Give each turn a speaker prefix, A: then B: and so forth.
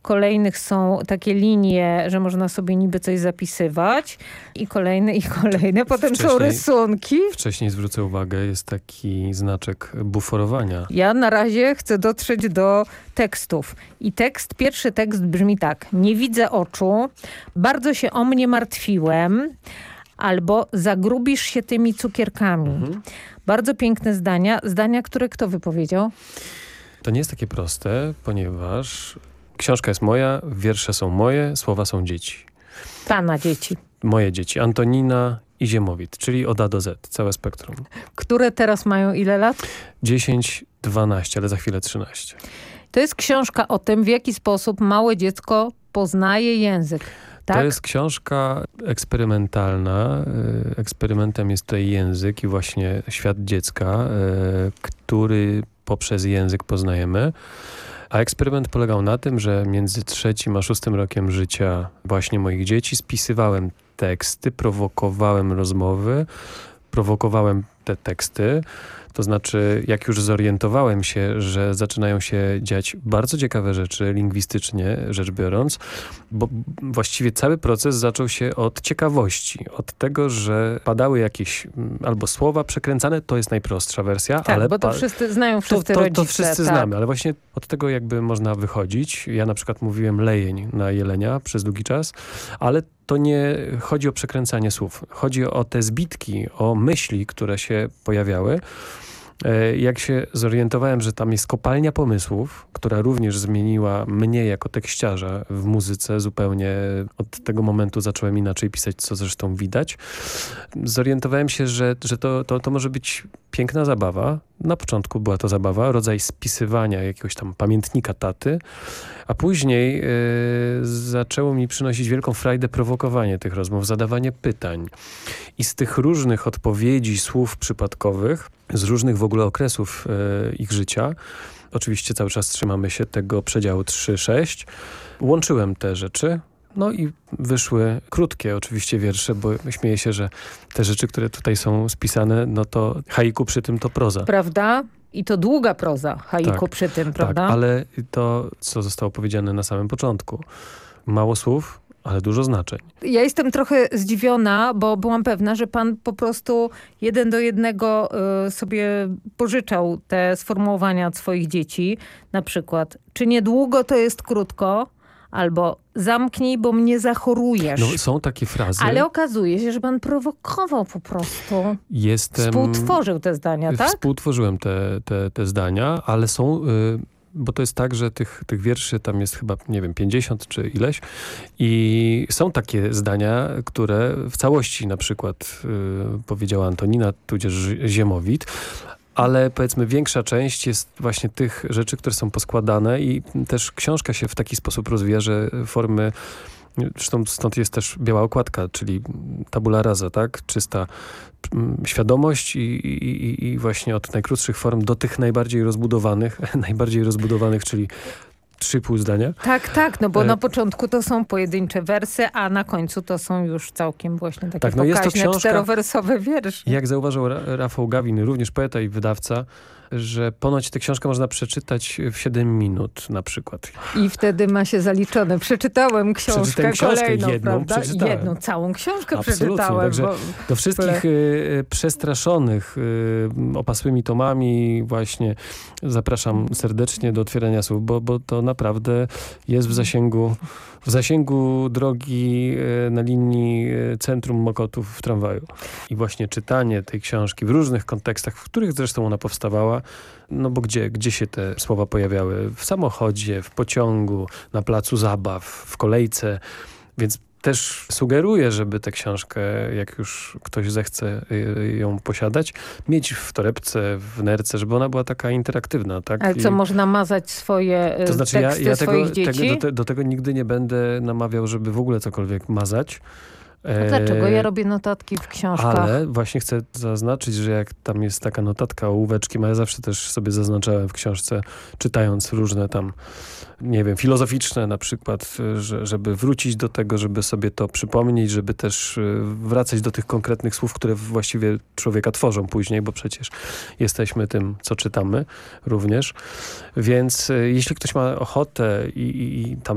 A: kolejnych są takie linie, że można sobie niby coś zapisywać i kolejne, potem są rysunki.
B: Wcześniej zwrócę uwagę, jest taki znaczek buforowania.
A: Ja na razie chcę dotrzeć do tekstów. I pierwszy tekst brzmi tak. Nie widzę oczu, bardzo się o mnie martwiłem, albo zagrubisz się tymi cukierkami. Bardzo piękne zdania, które kto wypowiedział?
B: To nie jest takie proste, ponieważ książka jest moja, wiersze są moje, słowa są dzieci.
A: Pana dzieci.
B: Moje dzieci. Antonina i Ziemowit, czyli od A do Z, całe spektrum.
A: Które teraz mają ile lat?
B: 10, 12, ale za chwilę 13.
A: To jest książka o tym, w jaki sposób małe dziecko poznaje język. Tak?
B: To jest książka eksperymentalna. Eksperymentem jest tutaj język i właśnie świat dziecka, który poprzez język poznajemy. A eksperyment polegał na tym, że między 3. a 6. rokiem życia właśnie moich dzieci spisywałem teksty, prowokowałem rozmowy, prowokowałem te teksty. To znaczy, jak już zorientowałem się, że zaczynają się dziać bardzo ciekawe rzeczy, lingwistycznie rzecz biorąc, bo właściwie cały proces zaczął się od ciekawości, od tego, że padały jakieś albo słowa przekręcane, to jest najprostsza wersja.
A: Tak,
B: ale
A: bo to znają wszyscy rodzice.
B: To wszyscy znamy, ale właśnie od tego jakby można wychodzić. Ja na przykład mówiłem lejeń na jelenia przez długi czas, ale to nie chodzi o przekręcanie słów. Chodzi o te zbitki, o myśli, które się pojawiały. Jak się zorientowałem, że tam jest kopalnia pomysłów, która również zmieniła mnie jako tekściarza w muzyce, zupełnie od tego momentu zacząłem inaczej pisać, co zresztą widać. Zorientowałem się, że to może być piękna zabawa. Na początku była to zabawa, rodzaj spisywania jakiegoś tam pamiętnika taty, a później zaczęło mi przynosić wielką frajdę prowokowanie tych rozmów, zadawanie pytań. I z tych różnych odpowiedzi, słów przypadkowych, z różnych w ogóle okresów ich życia, oczywiście cały czas trzymamy się tego przedziału 3-6, łączyłem te rzeczy. No i wyszły krótkie oczywiście wiersze, bo śmieję się, że te rzeczy, które tutaj są spisane, no to haiku przy tym to proza.
A: Prawda? I to długa proza, haiku przy tym, prawda?
B: Tak, ale to, co zostało powiedziane na samym początku. Mało słów, ale dużo znaczeń.
A: Ja jestem trochę zdziwiona, bo byłam pewna, że pan po prostu 1 do 1 sobie pożyczał te sformułowania od swoich dzieci. Na przykład, czy niedługo to jest krótko? Albo zamknij, bo mnie zachorujesz.
B: No, są takie frazy.
A: Ale okazuje się, że pan prowokował po prostu. Współtworzył te zdania, tak?
B: Współtworzyłem te zdania, ale są... Bo to jest tak, że tych wierszy tam jest chyba, nie wiem, 50 czy ileś. I są takie zdania, które w całości na przykład powiedziała Antonina, tudzież Ziemowit. Ale powiedzmy większa część jest właśnie tych rzeczy, które są poskładane i też książka się w taki sposób rozwija, że formy, zresztą stąd jest też biała okładka, czyli tabula rasa, tak? Czysta świadomość i właśnie od najkrótszych form do tych najbardziej rozbudowanych, czyli 3,5 zdania.
A: Tak, no bo na początku to są pojedyncze wersy, a na końcu to są już całkiem właśnie takie pokaźne, czterowersowe wiersze.
B: Jak zauważył Rafał Gawin, również poeta i wydawca, że ponoć tę książkę można przeczytać w 7 minut na przykład.
A: I wtedy ma się zaliczone. Przeczytałem książkę kolejną,
B: jedną,
A: prawda? Jedną, całą książkę przeczytałem.
B: Także do wszystkich przestraszonych opasłymi tomami właśnie zapraszam serdecznie do otwierania słów, bo to naprawdę jest w zasięgu drogi na linii centrum Mokotów w tramwaju. I właśnie czytanie tej książki w różnych kontekstach, w których zresztą ona powstawała, no bo gdzie się te słowa pojawiały? W samochodzie, w pociągu, na placu zabaw, w kolejce, więc też sugeruję, żeby tę książkę, jak już ktoś zechce ją posiadać, mieć w torebce, w nerce, żeby ona była taka interaktywna. Tak?
A: Ale co, można mazać swoje
B: to znaczy,
A: teksty swoich dzieci?
B: Do tego nigdy nie będę namawiał, żeby w ogóle cokolwiek mazać.
A: No dlaczego? Ja robię notatki w książkach.
B: Ale właśnie chcę zaznaczyć, że jak tam jest taka notatka, ołóweczki, ja zawsze też sobie zaznaczałem w książce, czytając różne tam, nie wiem, filozoficzne na przykład, żeby wrócić do tego, żeby sobie to przypomnieć, żeby też wracać do tych konkretnych słów, które właściwie człowieka tworzą później, bo przecież jesteśmy tym, co czytamy również. Więc jeśli ktoś ma ochotę i tam